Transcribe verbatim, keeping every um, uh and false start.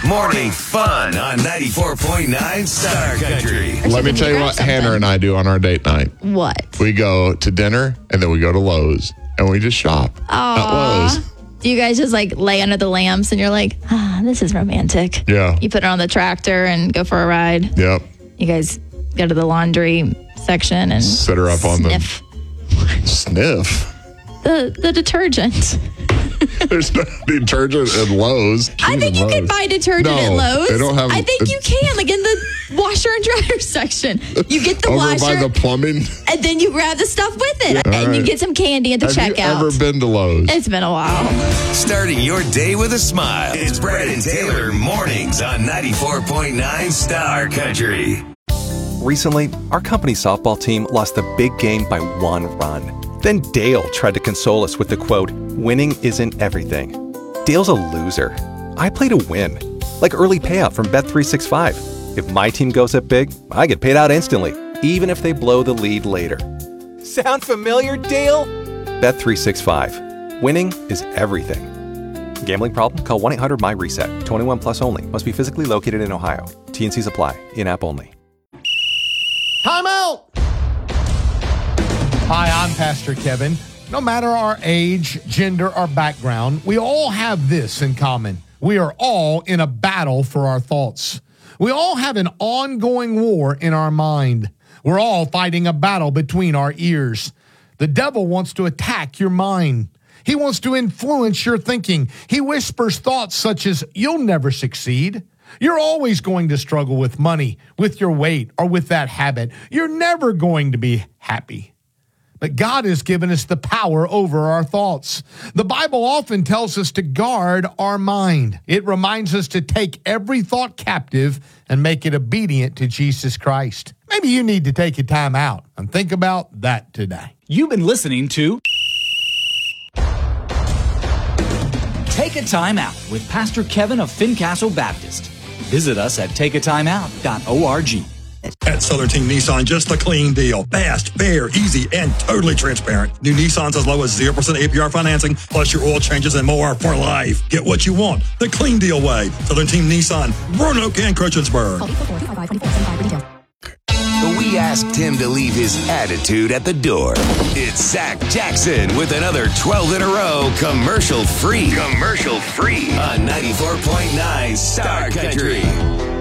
Morning fun on ninety-four point nine Star Country. Let me tell you what Hannah and I do on our date night. What? We go to dinner, and then we go to Lowe's, and we just shop at Lowe's. Do you guys just like lay under the lamps and you're like, ah, this is romantic? Yeah. You put it on the tractor and go for a ride. Yep. You guys go to the laundry section and sit her up sniff. on the sniff. The the detergent. There's no detergent at Lowe's. She's I think you Lowe's. can buy detergent no, at Lowe's. They don't have. I think you can, like in the washer and dryer section. You get the over washer by the plumbing, and then you grab the stuff with it, yeah, and right. you get some candy at the have checkout. Have you ever been to Lowe's? It's been a while. Starting your day with a smile. It's Brad and Taylor mornings on ninety-four point nine Star Country. Recently, our company softball team lost the big game by one run. Then Dale tried to console us with the quote, "Winning isn't everything." Dale's a loser. I play to win. Like early payout from Bet three sixty-five. If my team goes up big, I get paid out instantly, even if they blow the lead later. Sound familiar, Dale? Bet three sixty-five. Winning is everything. Gambling problem? Call one eight hundred M Y reset. twenty-one plus only. Must be physically located in Ohio. T and Cs apply. In-app only. Time out! Hi, I'm Pastor Kevin. No matter our age, gender, or background, we all have this in common. We are all in a battle for our thoughts. We all have an ongoing war in our mind. We're all fighting a battle between our ears. The devil wants to attack your mind. He wants to influence your thinking. He whispers thoughts such as, "You'll never succeed. You're always going to struggle with money, with your weight, or with that habit. You're never going to be happy." But God has given us the power over our thoughts. The Bible often tells us to guard our mind. It reminds us to take every thought captive and make it obedient to Jesus Christ. Maybe you need to take a time out and think about that today. You've been listening to Take a Time Out with Pastor Kevin of Fincastle Baptist. Visit us at take a time out dot org. At Southern Team Nissan, just the clean deal. Fast, fair, easy, and totally transparent. New Nissans as low as zero percent A P R financing, plus your oil changes and more for life. Get what you want, the clean deal way. Southern Team Nissan, Roanoke and Christiansburg. We asked him to leave his attitude at the door. It's Zach Jackson with another twelve in a row commercial free. Commercial free on ninety-four point nine Star Country.